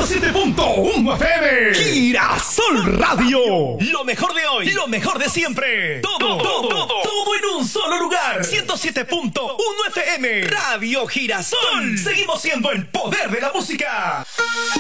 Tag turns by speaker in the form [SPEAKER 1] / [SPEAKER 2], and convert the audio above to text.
[SPEAKER 1] 107.1 FM. Girasol Radio.
[SPEAKER 2] Lo mejor de hoy, lo mejor de siempre. Todo en un solo lugar. 107.1 FM. Radio Girasol. Seguimos siendo el poder de la música.